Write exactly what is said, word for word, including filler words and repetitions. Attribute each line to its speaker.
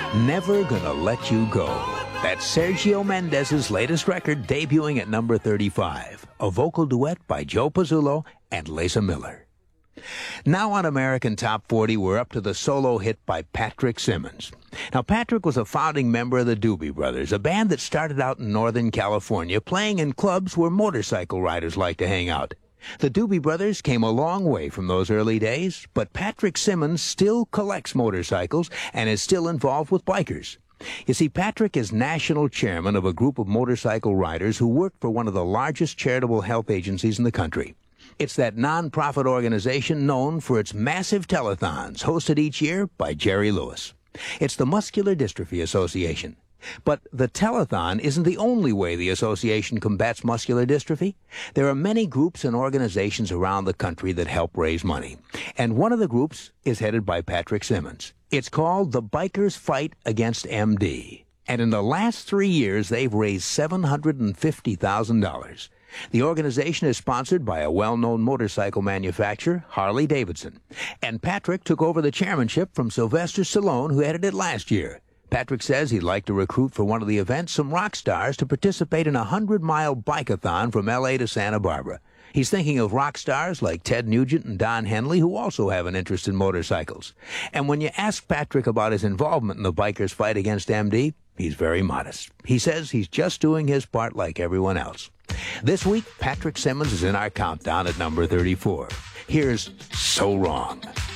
Speaker 1: Never Gonna Let You Go. That's Sergio Mendez's latest record, debuting at number thirty-five. A vocal duet by Joe Pizzullo and Lesa Miller. Now on American Top forty, we're up to the solo hit by Patrick Simmons. Now, Patrick was a founding member of the Doobie Brothers, a band that started out in Northern California, playing in clubs where motorcycle riders like to hang out. The Doobie Brothers came a long way from those early days, but Patrick Simmons still collects motorcycles and is still involved with bikers. You see, Patrick is national chairman of a group of motorcycle riders who work for one of the largest charitable health agencies in the country. It's that nonprofit organization known for its massive telethons, hosted each year by Jerry Lewis. It's the Muscular Dystrophy Association. But the telethon isn't the only way the association combats muscular dystrophy. There are many groups and organizations around the country that help raise money. And one of the groups is headed by Patrick Simmons. It's called the Bikers Fight Against M D. And in the last three years, they've raised seven hundred fifty thousand dollars. The organization is sponsored by a well-known motorcycle manufacturer, Harley Davidson. And Patrick took over the chairmanship from Sylvester Stallone, who headed it last year. Patrick says he'd like to recruit for one of the events some rock stars to participate in a hundred-mile bike-a-thon from L A to Santa Barbara. He's thinking of rock stars like Ted Nugent and Don Henley, who also have an interest in motorcycles. And when you ask Patrick about his involvement in the Bikers Fight Against M D, he's very modest. He says he's just doing his part like everyone else. This week, Patrick Simmons is in our countdown at number thirty-four. Here's So Wrong.